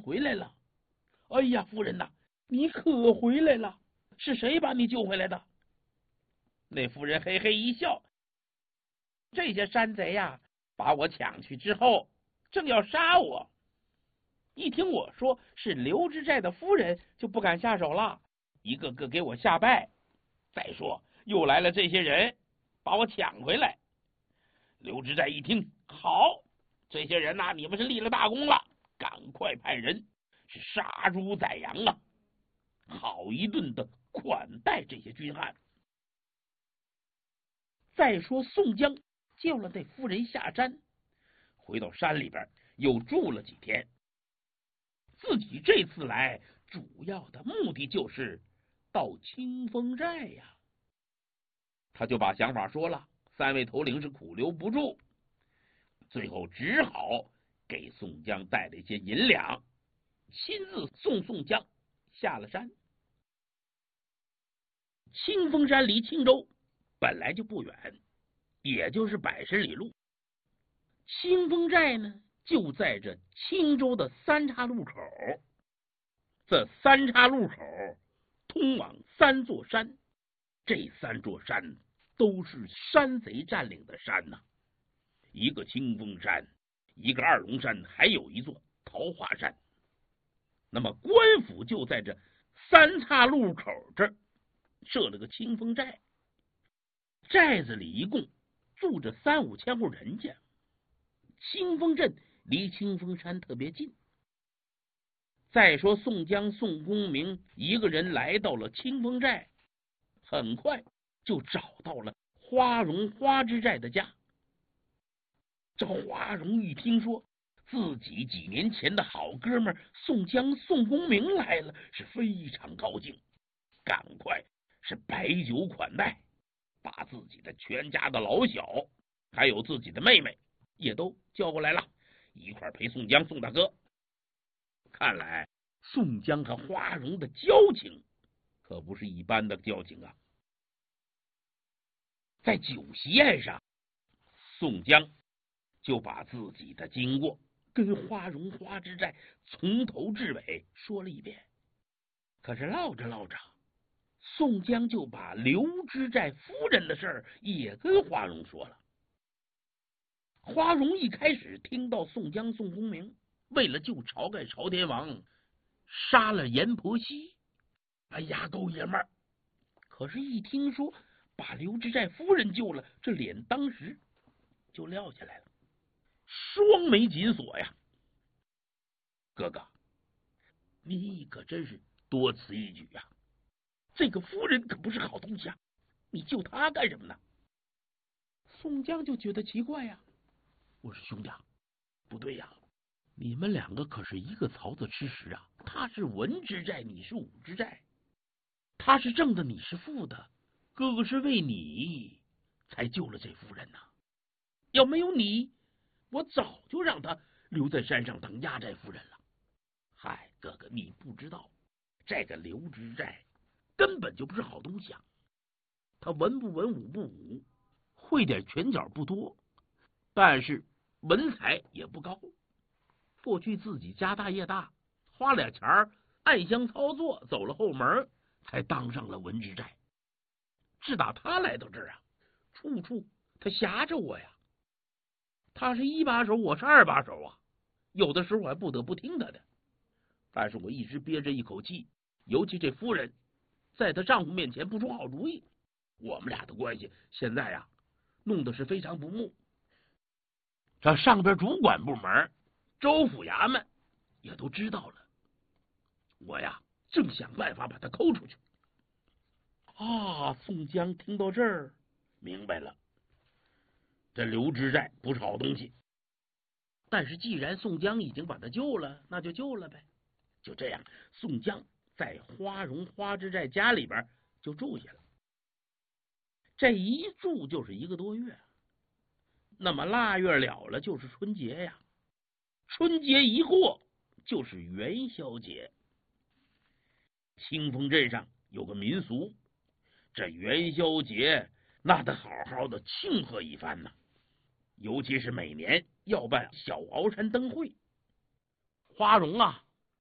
回来了。哎呀，夫人呐，你可回来了，是谁把你救回来的？那夫人嘿嘿一笑，这些山贼呀，把我抢去之后，正要杀我。一听我说是刘知寨的夫人，就不敢下手了，一个个给我下拜。再说又来了这些人，把我抢回来。刘知寨一听，好，这些人呐，你们是立了大功了，赶快派人是杀猪宰羊啊，好一顿的款待这些军汉。再说宋江救了那夫人下山，回到山里边又住了几天。自己这次来主要的目的就是到清风寨呀。他就把想法说了，三位头领是苦留不住，最后只好给宋江带了一些银两，亲自送宋江下了山。清风山离青州本来就不远，也就是100里路。清风寨呢，就在这青州的三岔路口。这三岔路口通往3座山，这3座山都是山贼占领的山呐，一个清风山，一个二龙山，还有一座桃花山。那么官府就在这三岔路口这儿设了个清风寨，寨子里一共住着3、5千户人家。清风镇离清风山特别近。再说宋江、宋公明一个人来到了清风寨，很快就找到了花荣花之寨的家。这花荣一听说自己几年前的好哥们宋江、宋公明来了，是非常高兴，赶快是摆酒款待，把自己的全家的老小还有自己的妹妹也都叫过来了，一块陪宋江。宋大哥，看来宋江和花荣的交情可不是一般的交情啊。在酒席宴上，宋江就把自己的经过跟花荣花之寨从头至尾说了一遍。可是唠着唠着，宋江就把刘知寨夫人的事儿也跟花荣说了。花荣一开始听到宋江、宋公明为了救晁盖朝天王杀了阎婆惜，哎呀，够爷们儿。可是一听说把刘知寨夫人救了，这脸当时就撂下来了，双眉紧锁呀。哥哥，你可真是多此一举呀，这个夫人可不是好东西啊，你救她干什么呢？宋江就觉得奇怪呀，我说兄弟啊，不对呀，你们两个可是一个槽子吃食啊，他是文之寨，你是武之寨，他是正的，你是负的，哥哥是为你才救了这夫人呐，要没有你，我早就让他留在山上当压寨夫人了。嗨，哥哥，你不知道，这个刘知寨根本就不是好东西啊，他文不文武不武，会点拳脚不多，但是文采也不高。过去自己家大业大，花俩钱儿暗箱操作，走了后门，才当上了文知寨。自打他来到这儿啊，处处他挟着我呀，他是1把手，我是2把手啊，有的时候我还不得不听他的。但是我一直憋着一口气，尤其这夫人在她丈夫面前不出好主意，我们俩的关系现在呀弄得是非常不睦。这上边主管部门州府衙门也都知道了，我呀正想办法把他抠出去。宋江听到这儿明白了，这刘知寨不是好东西，但是既然宋江已经把他救了，那就救了呗。就这样，宋江在花荣花之寨家里边就住下了。这一住就是1个多月。那么腊月了了就是春节呀，春节一过就是元宵节。清风镇上有个民俗，这元宵节那得好好的庆贺一番呢，尤其是每年要办小鳌山灯会。花荣啊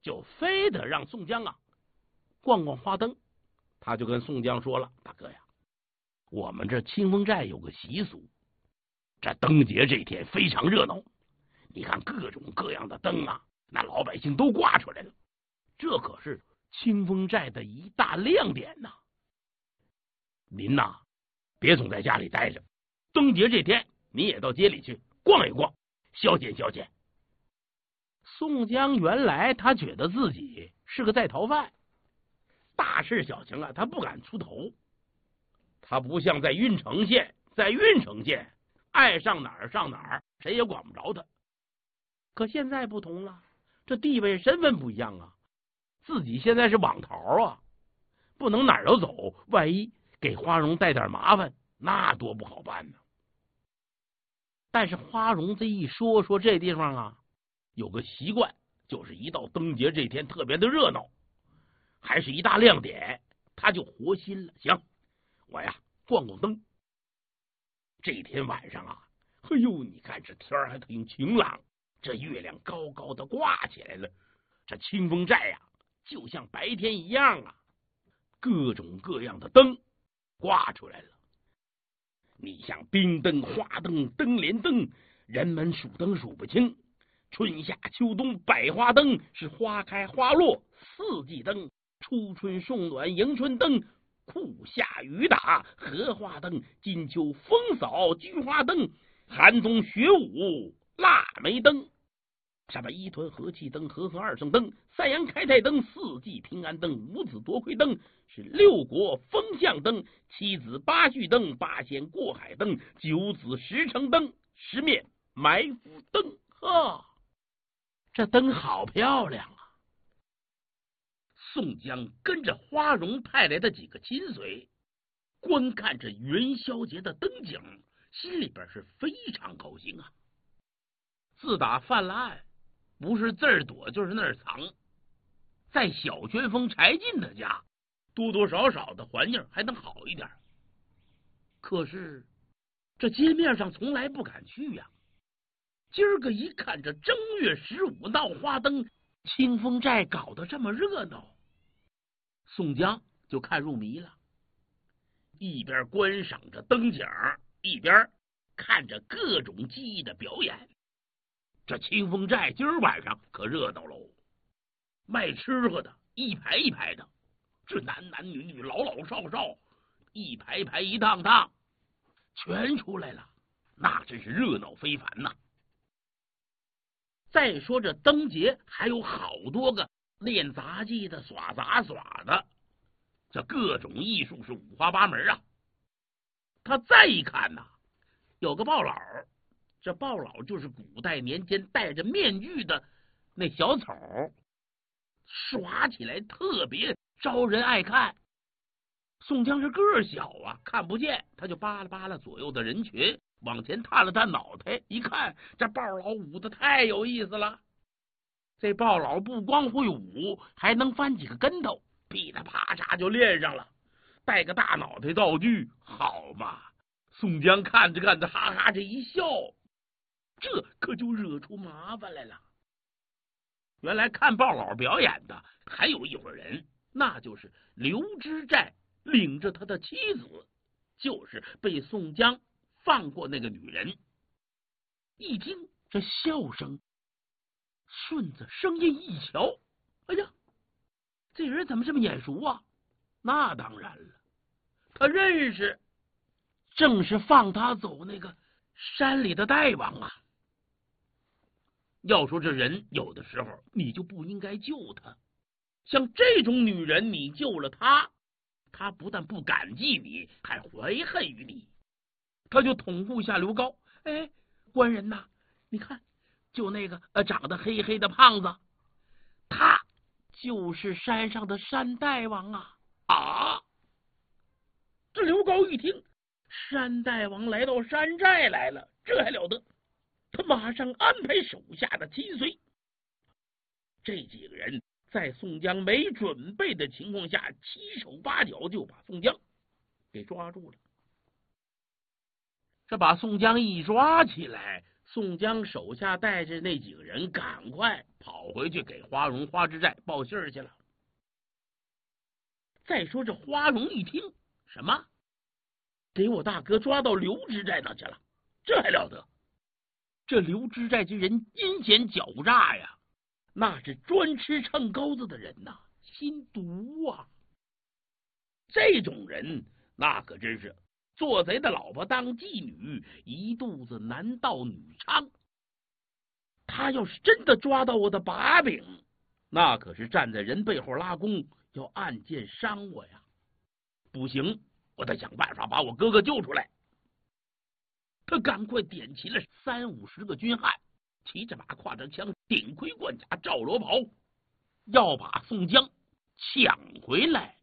就非得让宋江逛逛花灯。他就跟宋江说了：“大哥呀，我们这清风寨有个习俗，这灯节这天非常热闹，你看各种各样的灯那老百姓都挂出来了，这可是清风寨的一大亮点呐。您别总在家里待着，灯节这天你也到街里去逛一逛，消遣消遣。”宋江原来他觉得自己是个在逃犯，大事小情他不敢出头。他不像在郓城县，爱上哪儿上哪儿，谁也管不着他。可现在不同了，这地位身份不一样自己现在是网逃不能哪儿都走，万一给花荣带点麻烦，那多不好办呢。但是花荣这一说这地方有个习惯，就是一到灯节这天特别的热闹，还是一大亮点，他就活心了。行，我逛逛灯。这天晚上哎呦，你看这天还挺晴朗，这月亮高高的挂起来了，这清风寨就像白天一样各种各样的灯挂出来了。你像冰灯、花灯、灯帘灯，人们数灯数不清。春夏秋冬百花灯，是花开花落；四季灯，初春送暖迎春灯，酷夏雨打荷花灯，金秋风扫菊花灯，寒冬雪舞腊梅灯。什么一屯和气灯、和合二圣灯、三阳开泰灯、四季平安灯、五子夺魁灯，是六国风向灯、七子八婿灯、八仙过海灯、九子十成灯、十面埋伏灯。这灯好漂亮宋江跟着花荣派来的几个亲随，观看着元宵节的灯景，心里边是非常高兴自打犯了案，不是这儿躲就是那儿藏，在小旋风柴进的家，多多少少的环境还能好一点。可是这街面上从来不敢去今儿个一看这正月15闹花灯，清风寨搞得这么热闹，宋江就看入迷了，一边观赏着灯景，一边看着各种技艺的表演。这清风寨今儿晚上可热闹喽，卖吃喝的一排一排的，这男男女女老老少少一排排一趟趟全出来了，那真是热闹非凡再说这灯节还有好多个练杂技的、耍杂耍的，这各种艺术是五花八门他再一看有个鲍老，这鲍老就是古代年间戴着面具的那小丑，耍起来特别招人爱看。宋江是个儿小看不见，他就扒拉扒拉左右的人群，往前探了探脑袋，一看这鲍老舞的太有意思了。这鲍老不光会舞，还能翻几个跟头，噼里啪嚓就练上了，带个大脑袋道具，好嘛！宋江看着看着，哈哈这一笑，这可就惹出麻烦来了。原来看鲍老表演的还有一伙人，那就是刘知寨领着他的妻子，就是被宋江放过那个女人。一听这笑声，顺着声音一瞧，哎呀，这人怎么这么眼熟那当然了，他认识，正是放他走那个山里的大王要说这人有的时候你就不应该救他，像这种女人你救了她，她不但不感激你，还怀恨于你。他就捅咕下刘高，官人你看就那个长得黑黑的胖子，他就是山上的山大王这刘高一听山大王来到山寨来了，这还了得，他马上安排手下的亲随，这几个人在宋江没准备的情况下，七手八脚就把宋江给抓住了。这把宋江一抓起来， 宋江手下带着那几个人赶快跑回去给花荣、花枝寨报信去了。再说这花荣一听，什么给我大哥抓到刘知寨那去了，这还了得？这刘知寨之人阴险狡诈呀，那是专吃秤钩子的人呐，心毒啊！这种人那可真是做贼的老婆当妓女，一肚子男盗女娼。他要是真的抓到我的把柄，那可是站在人背后拉弓，要暗箭伤我呀！不行，我得想办法把我哥哥救出来。他赶快点齐了30-50个军汉，骑着马，挎着枪，顶盔贯甲，罩罗袍，要把宋江抢回来。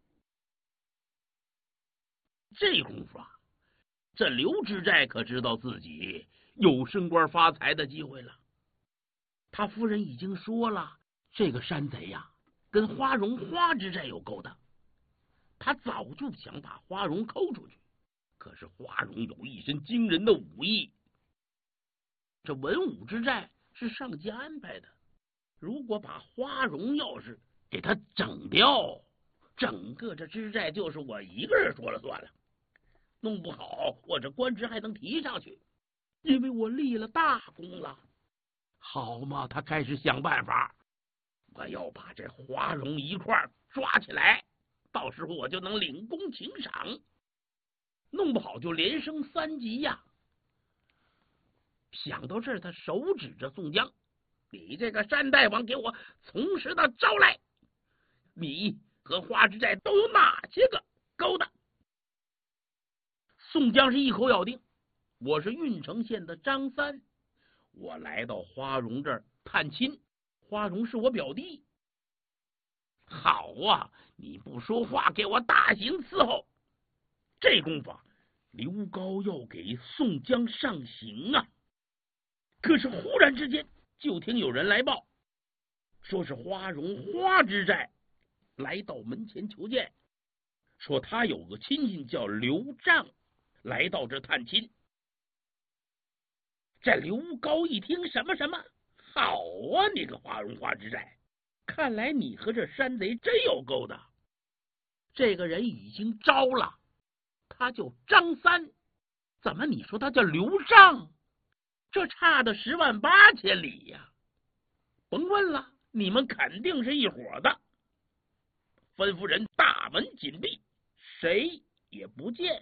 这功夫啊，这刘知寨可知道自己有升官发财的机会了。他夫人已经说了，这个山贼呀，跟花荣、花知寨有勾当。他早就想把花荣抠出去，可是花荣有一身惊人的武艺，这文武之寨是上级安排的。如果把花荣要是给他整掉，整个这知寨就是我一个人说了算了。弄不好我这官职还能提上去，因为我立了大功了。好嘛，他开始想办法，我要把这花荣一块抓起来，到时候我就能领功请赏，弄不好就连升3级呀。想到这儿，他手指着宋江，你这个山大王，给我从实的招来，你和花枝寨都有哪些个勾当？宋江是一口咬定，我是郓城县的张三，我来到花荣这儿探亲，花荣是我表弟。好啊，你不说话，给我大刑伺候。这功夫，刘高要给宋江上刑啊！可是忽然之间，就听有人来报，说是花荣、花知寨来到门前求见，说他有个亲戚叫刘璋，来到这探亲。这刘高一听，什么什么，好啊，你个花荣花知寨，看来你和这山贼真有勾当。这个人已经招了，他叫张三，怎么你说他叫刘璋？这差的10万8千里呀！甭问了，你们肯定是一伙的。吩咐人大门紧闭，谁也不见。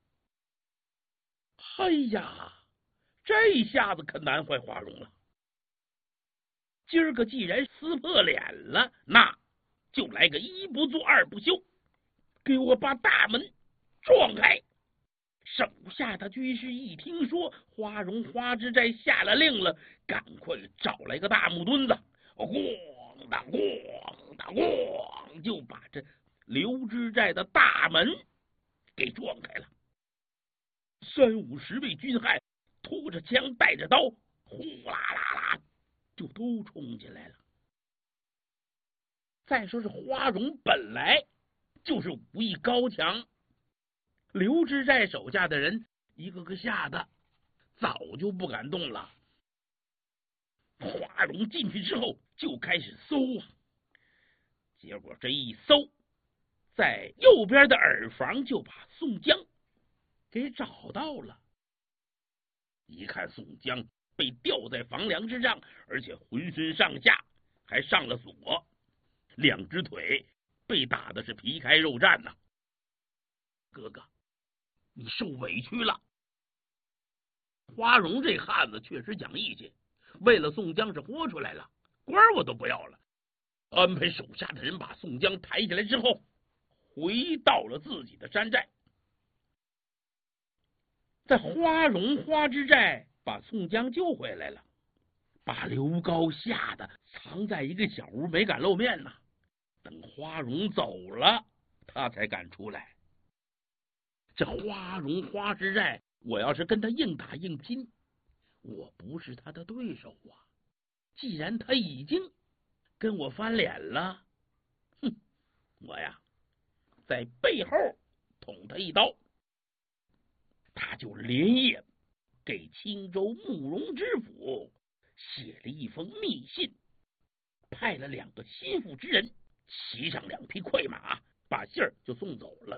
哎呀，这下子可难坏花荣了。今儿个既然撕破脸了，那就来个一不做二不休，给我把大门撞开。手下的军士一听说花荣、花知寨下了令了，赶快找来个大木墩子，咣当咣当咣，就把这刘知寨的大门给撞开了。30-50位军汉拖着枪带着刀，呼啦啦啦就都冲进来了。再说是花荣本来就是武艺高强，刘知寨手下的人一个个吓得早就不敢动了。花荣进去之后就开始搜啊，结果这一搜，在右边的耳房就把宋江给找到了。一看宋江被吊在房梁之上，而且浑身上下还上了锁，2只腿被打的是皮开肉绽呐。哥哥，你受委屈了。花荣这汉子确实讲义气，为了宋江是豁出来了，官我都不要了。安排手下的人把宋江抬起来之后，回到了自己的山寨。在花荣、花知寨把宋江救回来了，把刘高吓得藏在一个小屋，没敢露面呐。等花荣走了，他才敢出来。这花荣、花知寨，我要是跟他硬打硬拼，我不是他的对手啊。既然他已经跟我翻脸了，哼，我呀在背后捅他一刀，他就连夜给青州慕容知府写了一封密信，派了2个心腹之人骑上2匹快马，把信儿就送走了。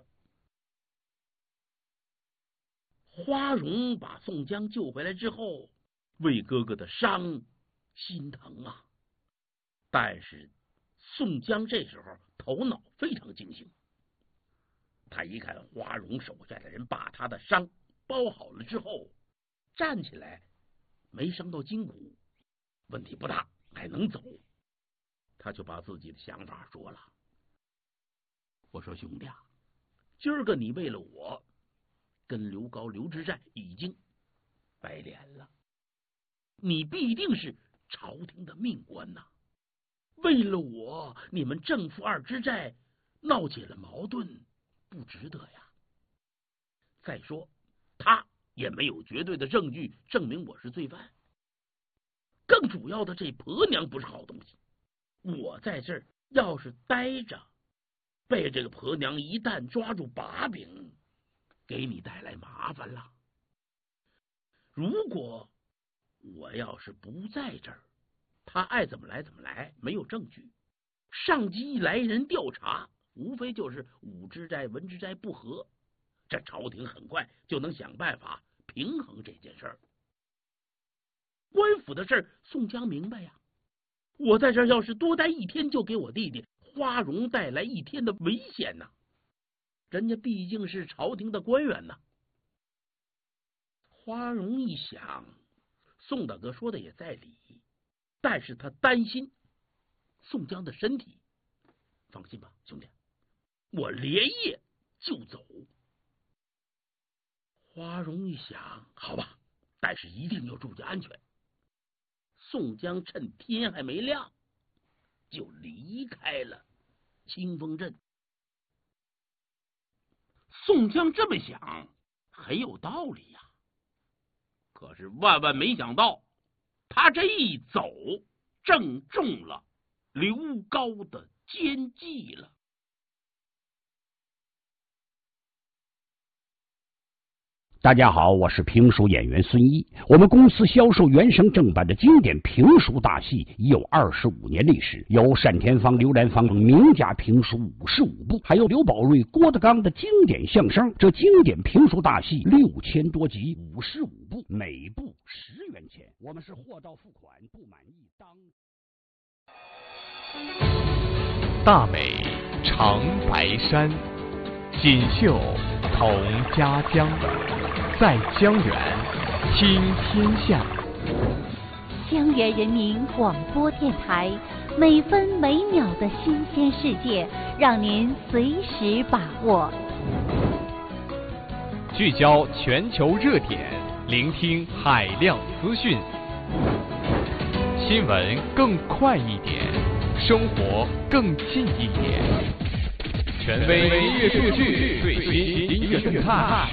花荣把宋江救回来之后，为哥哥的伤心疼啊。但是宋江这时候头脑非常清醒，他一看花荣手下的人把他的伤包好了之后，站起来没伤到筋骨，问题不大，还能走。他就把自己的想法说了，我说兄弟啊，今儿个你为了我跟刘高刘知寨已经掰脸了，你必定是朝廷的命官呐。为了我，你们正副2知寨闹起了矛盾，不值得呀。再说他也没有绝对的证据证明我是罪犯，更主要的，这婆娘不是好东西。我在这儿要是待着，被这个婆娘一旦抓住把柄，给你带来麻烦了。如果我要是不在这儿，他爱怎么来怎么来，没有证据，上级一来人调查，无非就是武知寨文知寨不和，这朝廷很快就能想办法平衡这件事儿。官府的事儿宋江明白呀，我在这儿要是多待1天，就给我弟弟花荣带来1天的危险呐。人家毕竟是朝廷的官员呐。花荣一想，宋大哥说的也在理，但是他担心宋江的身体。放心吧，兄弟，我连夜就走。花荣一想，好吧，但是一定要注意安全。宋江趁天还没亮就离开了清风镇。宋江这么想很有道理呀，可是万万没想到，他这一走正中了刘高的奸计了。 大家好，我是评书演员孙一。我们公司销售原声正版的经典评书大戏已有25年历史，有单田芳、刘兰芳名家评书55部，还有刘宝瑞、郭德纲的经典相声。这经典评书大戏6000多集，55部，每部10元钱。我们是货到付款，不满意当。 大美长白山，锦绣同家乡。在江源听天下。 江源人民广播电台，每分每秒的新鲜世界，让您随时把握。 聚焦全球热点，聆听海量资讯。新闻更快一点，生活更近一点。权威音乐数据，最新音乐动态。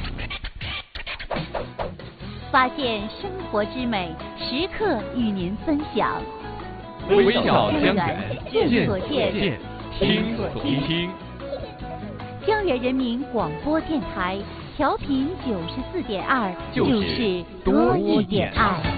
发现生活之美，时刻与您分享。 微笑江源， 见所见， 听所听。 江源人民广播电台调频94.2，就是多一点爱。